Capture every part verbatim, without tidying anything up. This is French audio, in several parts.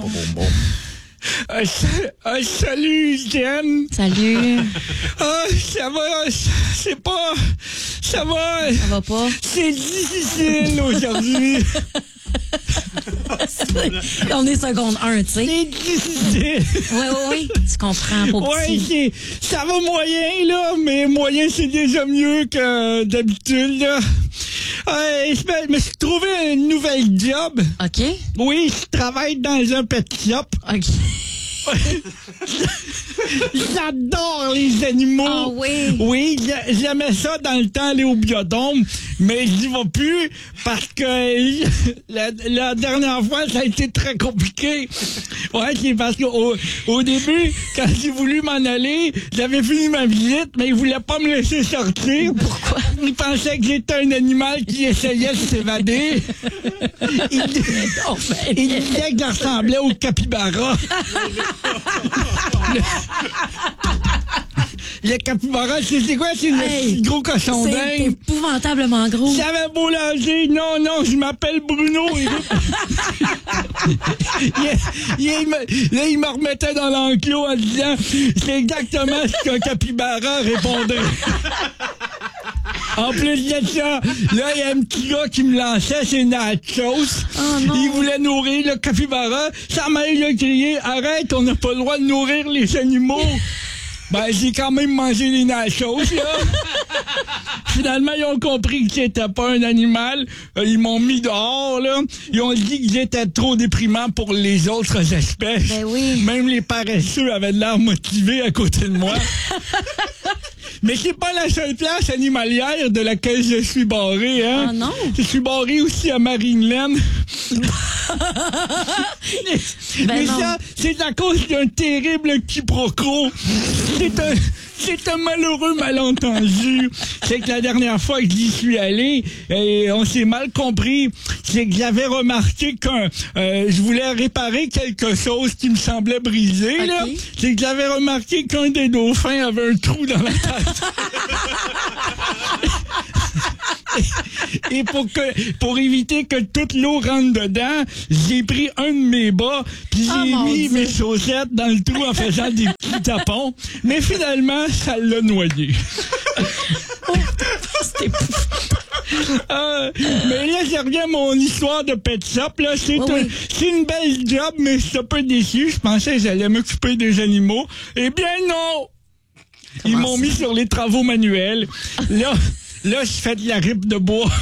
boum, boum. Euh, sa- euh, salut, Jen. Salut. Ah, ça va, c'est pas... Ça va. Ça va pas? C'est difficile aujourd'hui. On est seconde un, tu sais. C'est difficile. Oui, oui, oui. Tu comprends, pour Ouais, petit. c'est, ça va moyen, là, mais moyen, c'est déjà mieux que d'habitude, là. Euh, je me suis trouvé une nouvelle job. OK. Oui, je travaille dans un pet shop. OK. J'adore les animaux. Ah oui? Oui, j'a- j'aimais ça dans le temps, aller au biodôme, mais j'y vais plus parce que la, la dernière fois, ça a été très compliqué. Ouais, c'est parce qu'au au début, quand j'ai voulu m'en aller, j'avais fini ma visite, mais ils voulaient pas me laisser sortir. Pourquoi? Ils pensaient que j'étais un animal qui essayait de s'évader. Ils, Oh, ben, ils disaient que je ressemblais au capybara. Le, le capybara, c'est c'est quoi? C'est le Hey, petit gros cochon c'est d'Inde. épouvantablement gros. J'avais beau l'âger, non, non, je m'appelle Bruno. il, il, il me, là, il me remettait dans l'enclos en disant, c'est exactement ce qu'un capybara répondrait. En plus de ça, là, il y a un petit gars qui me lançait ses nachos. Oh non. Il voulait nourrir le capybara. Sa mère lui a crié, arrête, on n'a pas le droit de nourrir les animaux. Ben, j'ai quand même mangé les nachos, là. Finalement, ils ont compris que j'étais pas un animal. Euh, Ils m'ont mis dehors, là. Ils ont dit que j'étais trop déprimant pour les autres espèces. Ben oui. Même les paresseux avaient de l'air motivés à côté de moi. Mais c'est pas la seule place animalière de laquelle je suis barré, hein. Ah non? Je suis barré aussi à Marineland. Ben Mais non. ça, c'est à cause d'un terrible quiproquo. C'est un, c'est un malheureux malentendu. C'est que la dernière fois que j'y suis allé, et on s'est mal compris. C'est que j'avais remarqué qu'un, euh, je voulais réparer quelque chose qui me semblait brisé, là. Ok. C'est que j'avais remarqué qu'un des dauphins avait un trou dans la tête. Et pour que pour éviter que toute l'eau rentre dedans, j'ai pris un de mes bas puis Oh, j'ai mon mis Dieu. mes chaussettes dans le trou en faisant des petits tapons. Mais finalement, ça l'a noyé. C'était Euh, mais là, je reviens à mon histoire de pet shop. Là, c'est Oui, un- oui. c'est une belle job, mais je suis un peu déçu. Je pensais que j'allais m'occuper des animaux. Eh bien non! Ils Comment m'ont ça? mis sur les travaux manuels. Là, là, je fais de la ripe de bois.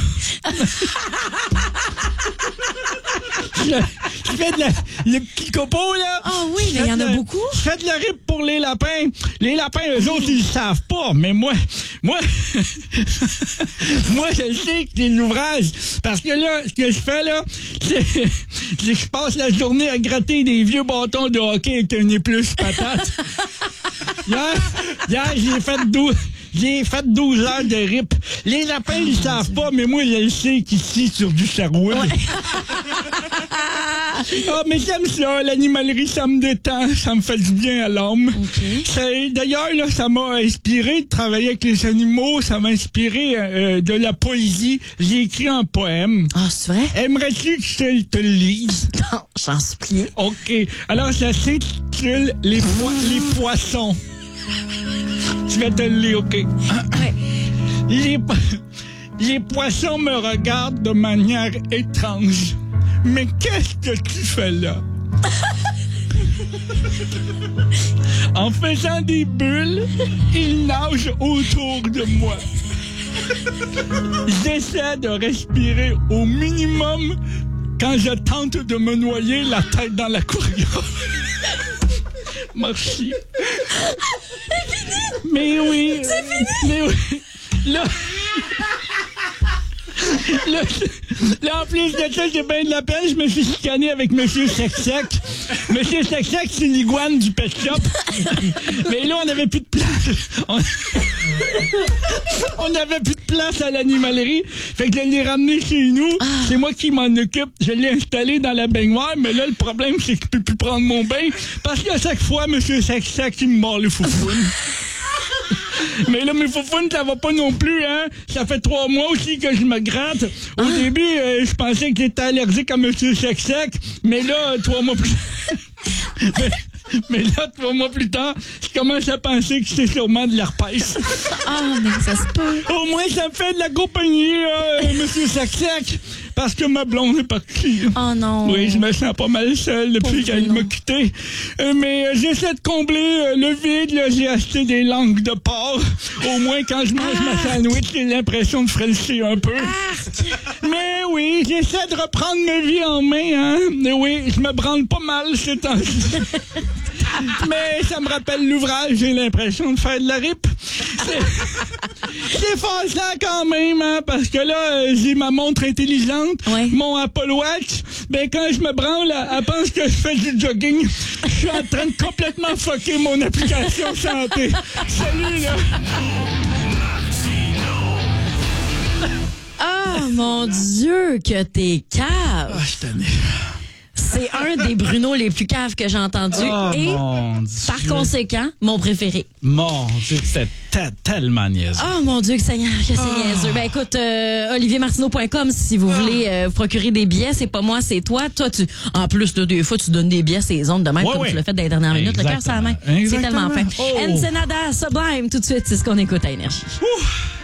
je, je fais de la, le petit copeau, là. Ah oui, Je mais il fais y en de a la- beaucoup. Je fais de la ripe pour les lapins. Les lapins, eux autres, ils le savent pas. Mais moi, moi, moi, je sais que c'est l'ouvrage. Parce que là, ce que je fais, là, c'est c'est que je passe la journée à gratter des vieux bâtons de hockey avec un épluche patate. Hier, hier j'ai fait douze, j'ai fait douze heures de rip. Les lapins, ils savent pas, mais moi, je le sais qu'ici, sur du Sherwood. Ah, mais j'aime ça, l'animalerie, ça me détend, ça me fait du bien à l'âme. OK. C'est- D'ailleurs, là, ça m'a inspiré de travailler avec les animaux, ça m'a inspiré euh, de la poésie. J'ai écrit un poème. Ah, c'est vrai? Aimerais-tu que je te le lise? Non, j'en supplie. OK. Alors, ça s'intitule Les, po- les poissons. Je vais te le lire, OK. Ouais. Les, po- les poissons me regardent de manière étrange. Mais qu'est-ce que tu fais là? En faisant des bulles, ils nagent autour de moi. J'essaie de respirer au minimum quand je tente de me noyer la tête dans l'aquarium. Merci. Mais oui. C'est fini. Mais oui. Là. Là, là, en plus de ça, j'ai bien de la peine. Je me suis chicané avec Monsieur Sec-Sec. Monsieur Sec-Sec, c'est l'iguane du pet shop. Mais là, on n'avait plus de place. On... on n'avait plus de place à l'animalerie. Fait que je l'ai ramené chez nous. Ah. C'est moi qui m'en occupe. Je l'ai installé dans la baignoire. Mais là, le problème, c'est que je peux plus prendre mon bain. Parce qu'à chaque fois, Monsieur Sec-Sec, il me mord le foufoune. Mais là, mes foufounes, ça va pas non plus, hein. Ça fait trois mois aussi que je me gratte. Au Ah. début, euh, je pensais que j'étais allergique à Monsieur Sec-Sec. Mais là, trois mois plus... mais, mais là, trois mois plus tard, je commence à penser que c'est sûrement de l'herpès. Ah, mais ça se peut. Au moins, ça me fait de la compagnie, euh, Monsieur Sec-Sec. Parce que ma blonde est partie. Oh non. Oui, je me sens pas mal seul depuis Pauvre qu'elle non. m'a quitté. Euh, mais euh, j'essaie de combler euh, le vide. Là, j'ai acheté des langues de porc. Au moins, quand je mange ma sandwich, j'ai l'impression de frencher un peu. Mais oui, j'essaie de reprendre ma vie en main. Hein? Mais oui, je me branle pas mal ces temps-ci. Mais ça me rappelle l'ouvrage. J'ai l'impression de faire de la rip. C'est, c'est façant quand même, hein, parce que là, euh, j'ai ma montre intelligente. Ouais. Mon Apple Watch, ben quand je me branle, elle, elle pense que je fais du jogging. Je suis en train de complètement fucker mon application santé. Salut, là! Ah, mon Dieu, que t'es cave. Ah, je t'en ai. C'est un des Bruno les plus caves que j'ai entendu. Oh, et, mon Dieu. par conséquent, mon préféré. Mon Dieu, c'était te- tellement niaiseux. Oh mon Dieu, que Seigneur, que c'est niaiseux. Ben écoute, euh, olivier martineau point com si vous voulez euh, vous procurer des billets. C'est pas moi, c'est toi. Toi, tu, en plus, là, des fois, tu donnes des billets à ces ondes de même, Ouais, comme ouais. tu l'as fait dans les dernières minutes. Le cœur sur la main. Exactement. C'est tellement fin. Exactement. Oh. Ensenada, Sublime, tout de suite, c'est ce qu'on écoute à Énergie. Ouh!